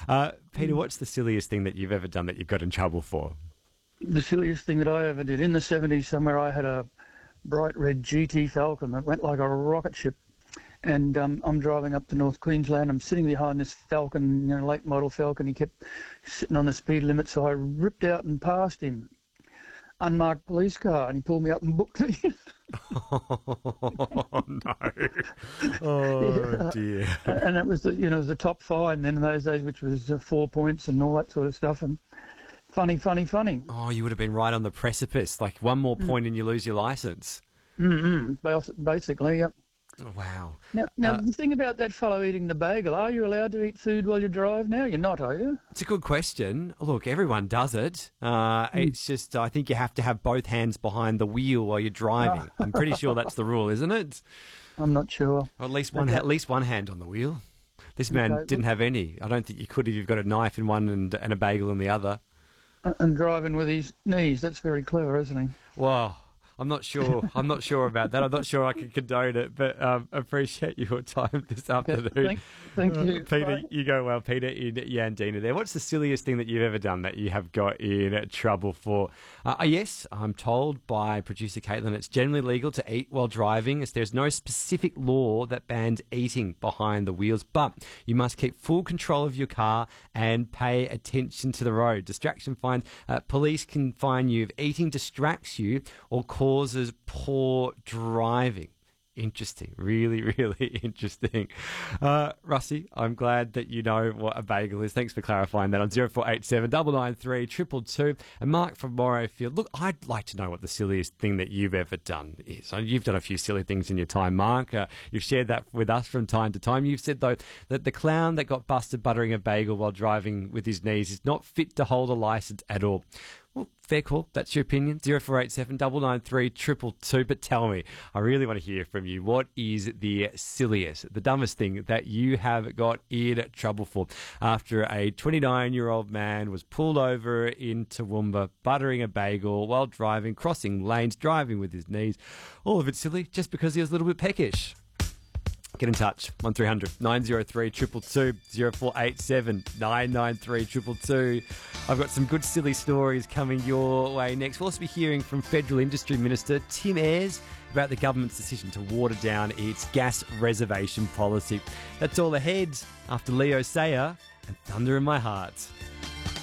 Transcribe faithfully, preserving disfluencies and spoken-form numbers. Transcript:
Uh, Peter, what's the silliest thing that you've ever done that you've got in trouble for? The silliest thing that I ever did, in the seventies somewhere, I had a bright red G T Falcon that went like a rocket ship. And um, I'm driving up to North Queensland. I'm sitting behind this Falcon, you know, late model Falcon. He kept sitting on the speed limit, so I ripped out and passed him. Unmarked police car, and he pulled me up and booked me. Oh, no. Oh, Yeah. dear. And that was the, you know, the top fine then in those days, which was uh, four points and all that sort of stuff. And funny, funny, funny. Oh, you would have been right on the precipice. Like one more point and you lose your licence. Mm-hmm. Basically, yep. Oh, wow. Now, now Uh, the thing about that fellow eating the bagel, are you allowed to eat food while you drive now? You're not, are you? It's a good question. Look, everyone does it. Uh, Mm. It's just, I think you have to have both hands behind the wheel while you're driving. I'm pretty sure that's the rule, isn't it? I'm not sure. Or at least one, Okay. at least one hand on the wheel. This man Okay. didn't have any. I don't think you could if you've got a knife in one and, and a bagel in the other. And driving with his knees, that's very clever, isn't he? Wow. I'm not sure. I'm not sure about that. I'm not sure I can condone it, but um, appreciate your time this afternoon. Thank, thank you. Peter, Bye. you go well. Peter in Yandina there. What's the silliest thing that you've ever done that you have got in trouble for? Uh, yes, I'm told by producer Caitlin it's generally legal to eat while driving, as there's no specific law that bans eating behind the wheels, but you must keep full control of your car and pay attention to the road. Distraction fines. Uh, police can fine you if eating distracts you or causes poor driving. Interesting. Really, really interesting. Uh, Rusty, I'm glad that you know what a bagel is. Thanks for clarifying that on zero four eight seven, nine nine three, two two two. And Mark from Morrowfield, look, I'd like to know what the silliest thing that you've ever done is. So you've done a few silly things in your time, Mark. Uh, you've shared that with us from time to time. You've said, though, that the clown that got busted buttering a bagel while driving with his knees is not fit to hold a licence at all. Well, fair call. That's your opinion. zero four eight seven, nine nine three, two two two. But tell me, I really want to hear from you. What is the silliest, the dumbest thing that you have got in trouble for after a twenty-nine-year-old man was pulled over in Toowoomba, buttering a bagel while driving, crossing lanes, driving with his knees? All of it silly just because he was a little bit peckish. Get in touch, one three hundred, nine oh three, two two two, zero four eight seven, nine nine three, two two two. I've got some good silly stories coming your way next. We'll also be hearing from Federal Industry Minister Tim Ayres about the government's decision to water down its gas reservation policy. That's all ahead after Leo Sayer and Thunder in My Heart.